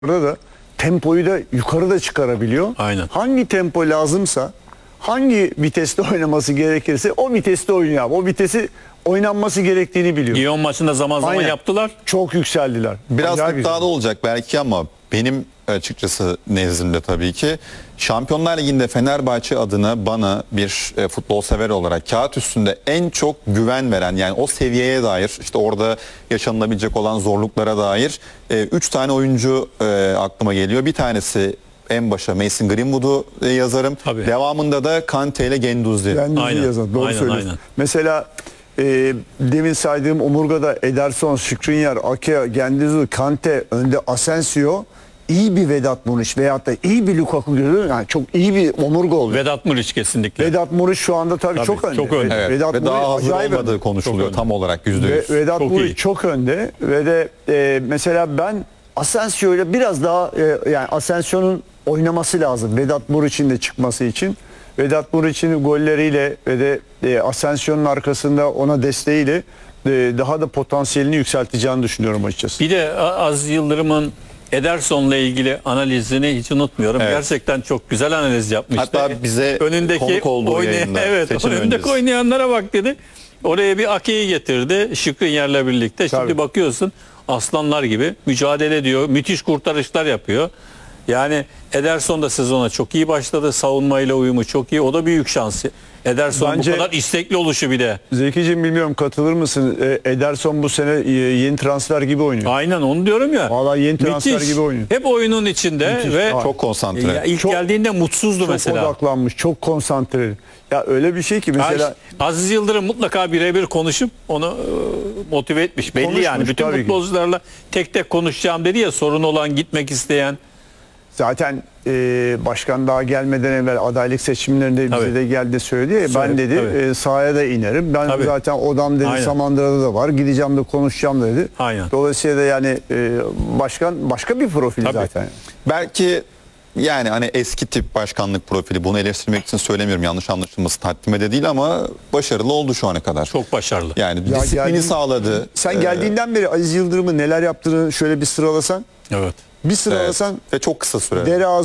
da tempoyu da yukarıda çıkarabiliyor. Aynen. Hangi tempo lazımsa, hangi viteste oynaması gerekirse o viteste oynuyor. O vitesi oynanması gerektiğini biliyor. Lyon maçında zaman zaman Aynen. yaptılar. Çok yükseldiler. Biraz Acayip iddialı olacak belki ama benim açıkçası nezdimde tabii ki Şampiyonlar Ligi'nde Fenerbahçe adına bana bir futbol sever olarak kağıt üstünde en çok güven veren, yani o seviyeye dair, işte orada yaşanılabilecek olan zorluklara dair 3 tane oyuncu aklıma geliyor. Bir tanesi en başa Mason Greenwood'u yazarım. Tabii. Devamında da Kante ile Guendouzi. Gündüz'ü Aynen. yazan. Doğru Aynen, söylüyorsun. aynen. Mesela demin saydığım omurgada Ederson, Skriniar, Ake, Guendouzi, Kante, önde Asensio, iyi bir Vedat Muriç veyahut da iyi bir Lukaku görüyor. Yani çok iyi bir omurga oluyor. Vedat Muriç kesinlikle. Vedat Muriç şu anda tabii çok önde. çok önde. Evet. Vedat Ve daha Muriç hazır acayip olmadığı önde. konuşuluyor Çok tam olarak %100. Vedat Çok Muriç iyi. çok önde ve de mesela ben Asensio ile biraz daha yani Asensio'nun oynaması lazım Vedat Muriç'in de çıkması için. Vedat Muriç'in golleriyle ve de Asensio'nun arkasında ona desteğiyle daha da potansiyelini yükselteceğini düşünüyorum açıkçası. Bir de Aziz Yıldırım'ın Ederson'la ilgili analizini hiç unutmuyorum. Evet. Gerçekten çok güzel analiz yapmıştı. Hatta bize konuk olduğu yayında, evet, seçim önündeki öncesi. oynayanlara bak dedi. Oraya bir Ake'yi getirdi Skriniar'la birlikte. Şimdi Tabii. bakıyorsun aslanlar gibi mücadele ediyor. Müthiş kurtarışlar yapıyor. Yani Ederson da sezona çok iyi başladı. Savunmayla uyumu çok iyi. O da büyük şans. Ederson Bence- bu kadar istekli oluşu bir de. Zekiciğim bilmiyorum katılır mısın? Ederson bu sene yeni transfer gibi oynuyor. Aynen onu diyorum ya. Vallahi yeni transfer Müthiş. gibi oynuyor. Hep oyunun içinde Müthiş. ve Aa, Çok konsantre. ya ilk Çok- geldiğinde mutsuzdu Çok mesela. odaklanmış, çok konsantre. Ya öyle bir şey ki mesela Aziz Yıldırım mutlaka birebir konuşup onu motive etmiş. Belli Konuşmuş, yani. Bütün tabii ki. futbolcularla tek tek konuşacağım dedi ya, sorun olan, gitmek isteyen. zaten başkan daha gelmeden evvel adaylık seçimlerinde bize Tabii. de geldi söyledi ya, ben Söyledi, dedi tabii. sahaya da inerim. Ben Tabii. zaten odam dedi Aynen. Samandıra'da da var. Gideceğim de konuşacağım dedi. Aynen. Dolayısıyla da yani başkan başka bir profil Tabii. zaten. Belki yani hani eski tip başkanlık profili, bunu eleştirmek için söylemiyorum, yanlış anlaşılması haddime de değil, ama başarılı oldu şu ana kadar. Çok başarılı. Yani Ya disiplini geldin- sağladı. Sen geldiğinden beri Aziz Yıldırım'ın neler yaptığını şöyle bir sıralasan. Evet. Bir Evet. sıralasan Ve çok kısa süre.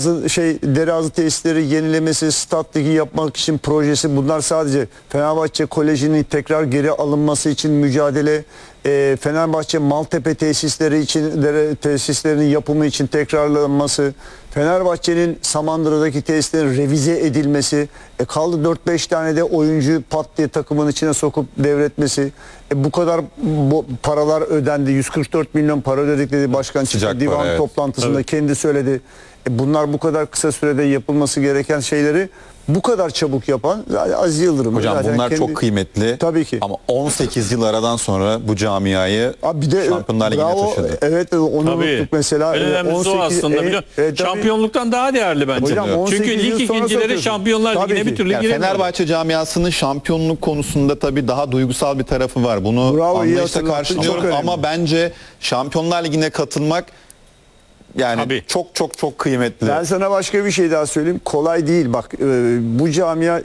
Dereazı tesisleri yenilemesi, stat ligi yapmak için projesi, bunlar sadece Fenerbahçe Koleji'nin tekrar geri alınması için mücadele, Fenerbahçe Maltepe tesisleri için, tesislerinin yapımı için tekrarlanması, Fenerbahçe'nin Samandıra'daki tesislerin revize edilmesi, kaldı 4-5 tane de oyuncu pat diye takımın içine sokup devretmesi. Bu kadar paralar ödendi. 144 milyon para ödedik dedi başkan. Sıcak çıktı para, divan evet. toplantısında Tabii. kendi söyledi. Bunlar bu kadar kısa sürede yapılması gereken şeyleri bu kadar çabuk yapan Aziz Yıldırım. Hocam Zaten bunlar kendi- çok kıymetli. Tabii ki. Ama 18 yıl aradan sonra bu camiayı Abi bir de Şampiyonlar Ligi'ne bravo, taşıdı. evet onu Tabii. unuttuk mesela. En önemlisi o aslında. tabii. Şampiyonluktan daha değerli bence. Hocam, 18 Çünkü yıl lig sonra ikincileri satıyorsun. Şampiyonlar Tabii Ligi'ne ki. bir türlü Yani giremiyor. Fenerbahçe camiasının şampiyonluk konusunda tabii daha duygusal bir tarafı var. Bunu Bravo, iyi anlayışla hatırlattın. karşılıyorum Çok ama önemli. bence Şampiyonlar Ligi'ne katılmak yani Tabii. çok kıymetli. Ben sana başka bir şey daha söyleyeyim. Kolay değil. Bak bu camia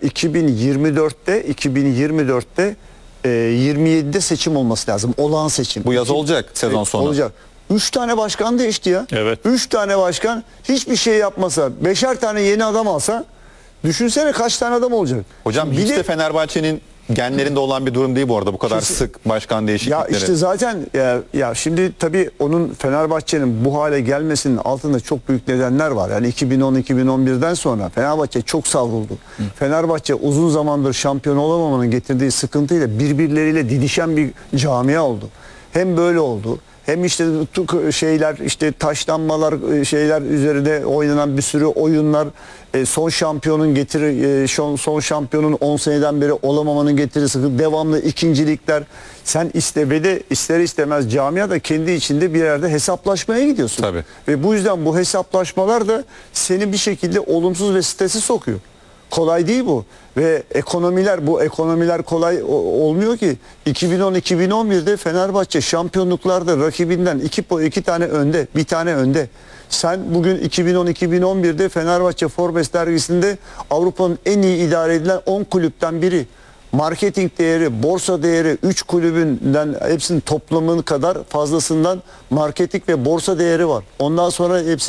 2024'te 27'de seçim olması lazım. Olağan seçim. Bu yaz olacak sezon sonu. Olacak. 3 tane başkan değişti ya. Evet. 3 tane başkan hiçbir şey yapmasa, 5'er tane yeni adam alsa düşünsene kaç tane adam olacak. Hocam Şimdi hiç bir de Fenerbahçe'nin genlerinde olan bir durum değil bu arada, bu kadar Kesin. sık başkan ya değişiklikleri. işte zaten ya şimdi tabii onun Fenerbahçe'nin bu hale gelmesinin altında çok büyük nedenler var. Yani 2010-2011'den sonra Fenerbahçe çok savruldu. Fenerbahçe uzun zamandır şampiyon olamamanın getirdiği sıkıntıyla birbirleriyle didişen bir camia oldu. Hem böyle oldu. Hem işte şeyler, işte taşlanmalar, şeyler üzerinde oynanan bir sürü oyunlar, son şampiyonun 10 seneden beri olamamanın getirisi, devamlı ikincilikler. Sen ve de ister istemez camia da kendi içinde bir yerde hesaplaşmaya gidiyorsun. Tabii. Ve bu yüzden bu hesaplaşmalar da seni bir şekilde olumsuz ve stresi sokuyor. Kolay değil bu. Ve bu ekonomiler kolay olmuyor ki. 2010-2011'de Fenerbahçe şampiyonluklarda rakibinden iki tane önde, bir tane önde. Sen bugün 2010-2011'de Fenerbahçe Forbes dergisinde Avrupa'nın en iyi idare edilen 10 kulüpten biri. marketing değeri, borsa değeri 3 kulübünden hepsinin toplamının kadar fazlasından marketing ve borsa değeri var. Ondan sonra hepsi